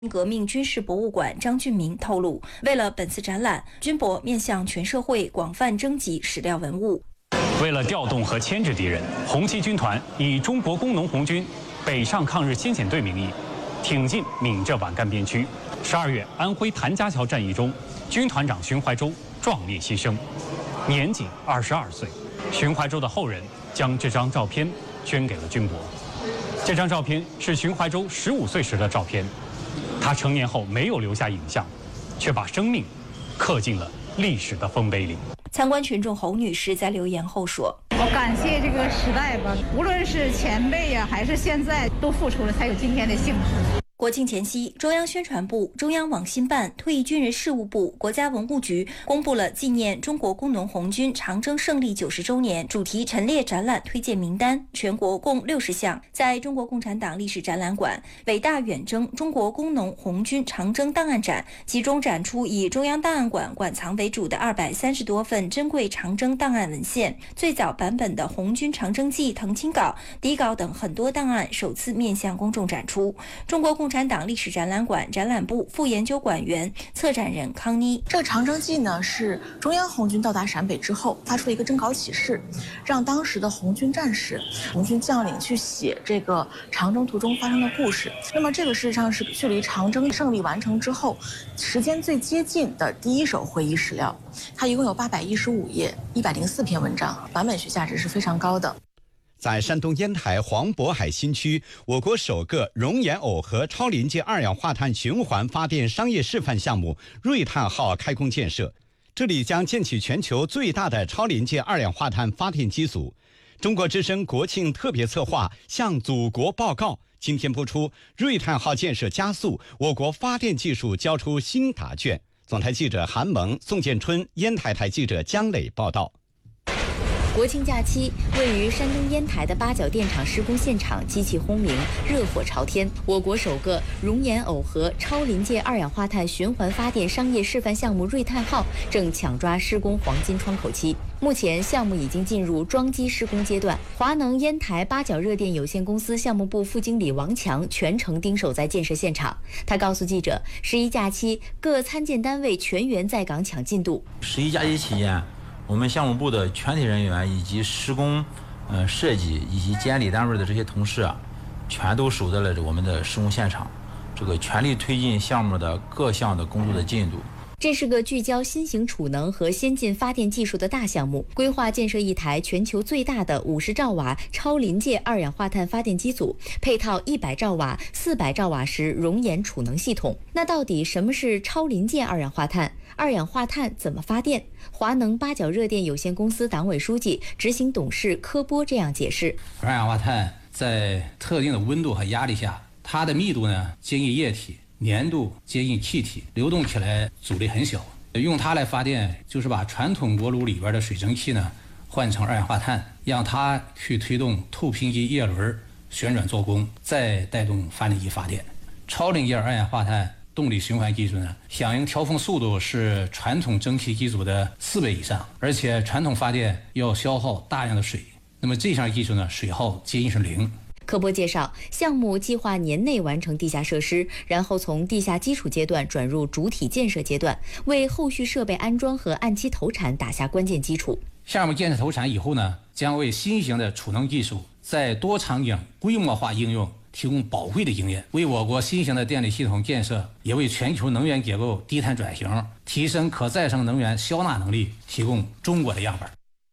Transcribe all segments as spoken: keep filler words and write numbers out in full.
革命军事博物馆张俊明透露，为了本次展览，军博面向全社会广泛征集史料文物。 为了调动和牵制敌人，红七军团以中国工农红军北上抗日先遣队名义，挺进闽浙皖赣边区。十二月，安徽谭家桥战役中，军团长荀怀洲壮烈牺牲，年仅二十二岁。荀怀洲的后人将这张照片捐给了军博。这张照片是荀怀洲十五岁时的照片，他成年后没有留下影像，却把生命刻进了历史的丰碑里。 参观群众侯女士在留言后说：“ 我感谢这个时代吧，无论是前辈呀，还是现在，都付出了才有今天的幸福。” 国庆前夕，中央宣传部、中央网信办、退役军人事务部、国家文物局公布了纪念中国工农红军长征胜利九十周年主题陈列展览推荐名单，全国共六十项。在中国共产党历史展览馆，伟大远征中国工农红军长征档案展集中展出以中央档案馆馆藏为主的二百三十多份珍贵长征档案文献，最早版本的红军长征记誊亲稿、底稿等很多档案首次面向公众展出。中国共共产党历史展览馆展览部副研究馆员、策展人康妮。 这个长征记呢，是中央红军到达陕北之后发出了一个征稿启事，让当时的红军战士、红军将领去写这个长征途中发生的故事。那么这个事实上是距离长征胜利完成之后时间最接近的第一手会议史料。它一共有八百一十五页，一百零四篇文章，版本学价值是非常高的。 在山东烟台黄渤海新区，我国首个熔岩耦合超临界二氧化碳循环发电商业示范项目瑞碳号开工建设，这里将建起全球最大的超临界二氧化碳发电机组。中国之声国庆特别策划向祖国报告，今天播出瑞碳号建设加速，我国发电技术交出新答卷。总台记者韩萌、宋建春，烟台台记者姜磊报道。 国庆假期，位于山东烟台的八角电厂施工现场机器轰鸣，热火朝天。我国首个熔岩耦合超临界二氧化碳循环发电商业示范项目瑞碳号正抢抓施工黄金窗口期。目前，项目已经进入装机施工阶段。华能烟台八角热电有限公司项目部副经理王强全程盯守在建设现场。他告诉记者，十一假期各参建单位全员在岗抢进度。 十一假期期间，我们项目部的全体人员以及施工、呃设计以及监理单位的这些同事啊，全都守在了我们的施工现场，这个全力推进项目的各项的工作的进度。 这是个聚焦新型储能和先进发电技术的大项目，规划建设一台全球最大的五十兆瓦超临界二氧化碳发电机组，配套一百兆瓦、四百兆瓦时熔岩储能系统。那到底什么是超临界二氧化碳？二氧化碳怎么发电？华能八角热电有限公司党委书记、执行董事柯波这样解释： 二氧化碳在特定的温度和压力下，它的密度呢接近液体，粘度接近气体，流动起来阻力很小。用它来发电，就是把传统锅炉里边的水蒸气呢换成二氧化碳，让它去推动透频机叶轮旋转做功，再带动发电机发电。超临界二氧化碳动力循环技术呢，响应调峰速度是传统蒸汽机组的四倍以上，而且传统发电要消耗大量的水，那么这项技术呢，水耗接近是零。 柯波介绍，项目计划年内完成地下设施，然后从地下基础阶段转入主体建设阶段，为后续设备安装和按期投产打下关键基础。 项目建设投产以后呢，将为新型的储能技术在多场景规模化应用提供宝贵的经验，为我国新型的电力系统建设，也为全球能源结构低碳转型、提升可再生能源消纳能力提供中国的样板。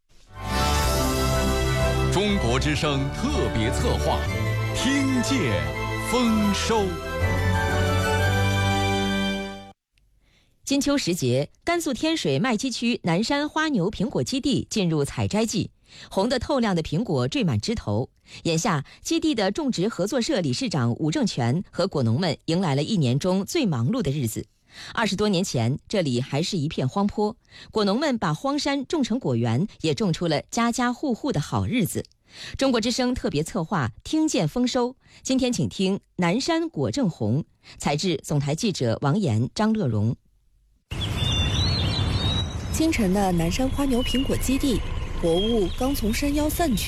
中国之声特别策划，听见丰收。 金秋时节，甘肃天水麦积区南山花牛苹果基地进入采摘季，红得透亮的苹果缀满枝头。眼下，基地的种植合作社理事长武正全和果农们迎来了一年中最忙碌的日子。二十多年前，这里还是一片荒坡，果农们把荒山种成果园，也种出了家家户户的好日子。中国之声特别策划听见丰收，今天请听南山果正红，采制总台记者王岩、张乐荣。 清晨的南山花牛苹果基地，薄雾刚从山腰散去，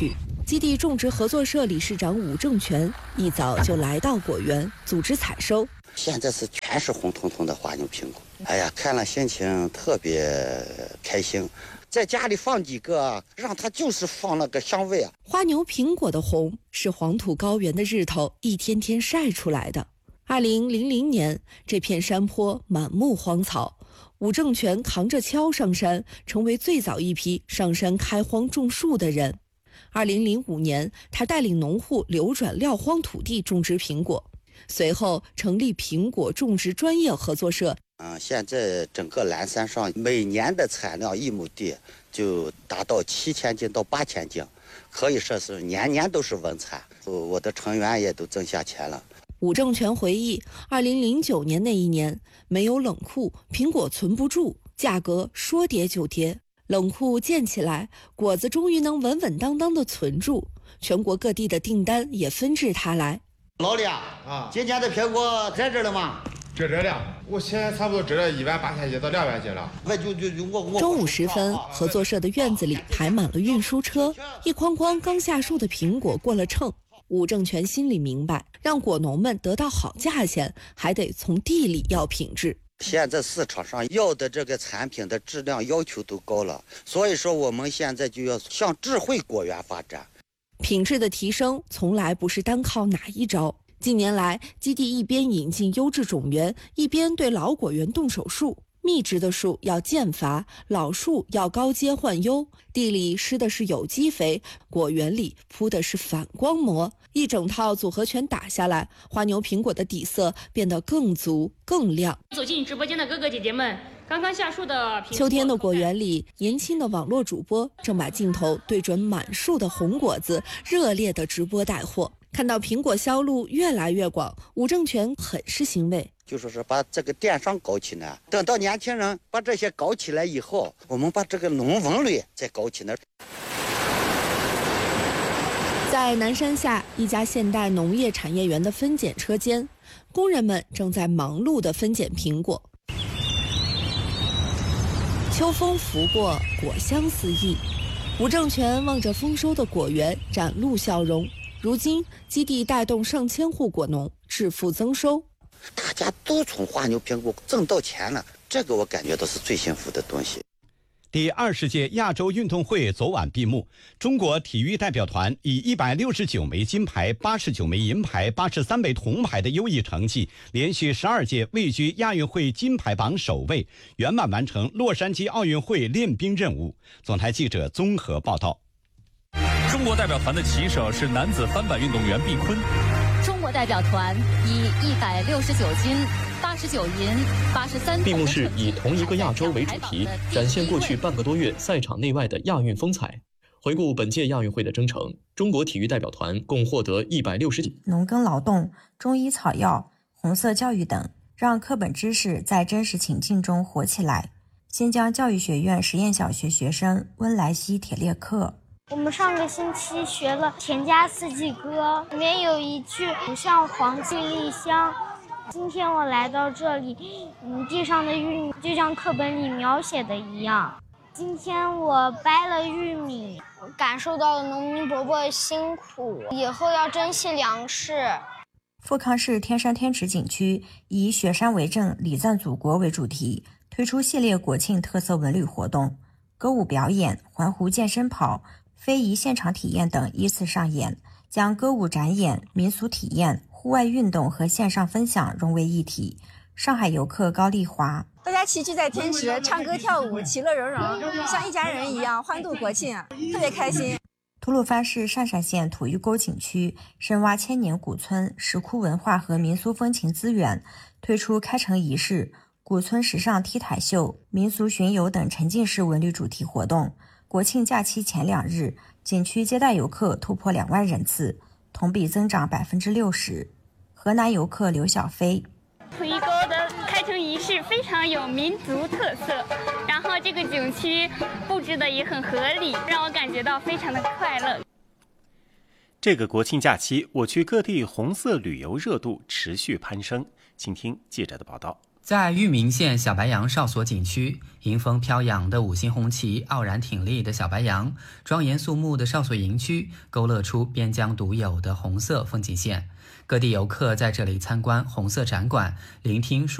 基地种植合作社理事长武正全一早就来到果园组织采收。 现在是全是红彤彤的花牛苹果，哎呀，看了心情特别开心。在家里放几个，让它就是放那个香味啊。 花牛苹果的红是黄土高原的日头一天天晒出来的。二零零零年，这片山坡满目荒草，武正全扛着锹上山，成为最早一批上山开荒种树的人。二零零五年，他带领农户流转撂荒土地种植苹果，随后成立苹果种植专业合作社。 嗯，现在整个蓝山上每年的产量一亩地就达到七千斤到八千斤，可以说是年年都是稳产。我的成员也都挣下钱了。 武正全回忆，二零零九年那一年没有冷库，苹果存不住，价格说跌就跌。冷库建起来，果子终于能稳稳当当的存住，全国各地的订单也纷至沓来。 老李啊，啊，今年的苹果在这了吗？ 这这了，我现在差不多折了一万八千斤到两万斤了。 中午时分，合作社的院子里排满了运输车，一筐筐刚下树的苹果过了秤。武正全心里明白，让果农们得到好价钱，还得从地里要品质。 现在市场上要的这个产品的质量要求都高了，所以说我们现在就要向智慧果园发展。 品质的提升从来不是单靠哪一招。近年来，基地一边引进优质种源，一边对老果园动手术。密植的树要间伐，老树要高阶换优。地里施的是有机肥，果园里铺的是反光膜。一整套组合拳打下来，花牛苹果的底色变得更足更亮。 走进直播间的哥哥姐姐们，刚刚下树的秋天的果园里，年轻的网络主播正把镜头对准满树的红果子，热烈的直播带货。看到苹果销路越来越广，武正全很是欣慰。 就说是把这个电商搞起来，等到年轻人把这些搞起来以后，我们把这个农文类再搞起来。 在南山下一家现代农业产业园的分拣车间，工人们正在忙碌地分拣苹果。秋风拂过，果香四溢。武正全望着丰收的果园，展露笑容。如今，基地带动上千户果农致富增收。 大家都从花牛苹果挣到钱了，这个我感觉到是最幸福的东西。 第二十届亚洲运动会昨晚闭幕，中国体育代表团以一百六十九枚金牌、八十九枚银牌、八十三枚铜牌的优异成绩，连续十二届位居亚运会金牌榜首位，圆满完成洛杉矶奥运会练兵任务。总台记者综合报道。 中国代表团的旗手是男子翻板运动员毕坤。 中国代表团以一百六十九金、八十九银、八十三铜。 闭幕式以同一个亚洲为主题，展现过去半个多月赛场内外的亚运风采。回顾本届亚运会的征程，中国体育代表团共获得一百六十几。 农耕劳动、中医草药、红色教育等，让课本知识在真实情境中活起来。新疆教育学院实验小学学生温莱西铁列克。 我们上个星期学了《田家四季歌》，里面有一句“不像黄金丽香”。今天我来到这里，嗯，地上的玉米就像课本里描写的一样。今天我掰了玉米，感受到了农民伯伯的辛苦，以后要珍惜粮食。 富康市天山天池景区以雪山为证，礼赞祖国为主题，推出系列国庆特色文旅活动，歌舞表演、环湖健身跑、非遗现场体验等依次上演，将歌舞展演、民俗体验、户外运动和线上分享融为一体。上海游客高丽华： 大家齐聚在天池，唱歌跳舞，其乐融融，像一家人一样欢度国庆，特别开心。 吐鲁番市鄯善县土峪沟景区深挖千年古村石窟文化和民俗风情资源，推出开城仪式、古村时尚 T 台秀、民俗巡游等沉浸式文旅主题活动。国庆假期前两日，景区接待游客突破两万人次，同比增长百分之六十。河南游客刘小飞： 土峪沟的开城仪式非常有民族特色，然后这个景区布置的也很合理，让我感觉到非常的快乐。 这个国庆假期，我区各地红色旅游热度持续攀升。 请听记者的报道。 在玉名县小白杨哨所景区，迎风飘扬的五星红旗，傲然挺立的小白杨，庄严肃穆的哨所营区，勾勒出边疆独有的红色风景线。各地游客在这里参观红色展馆，聆听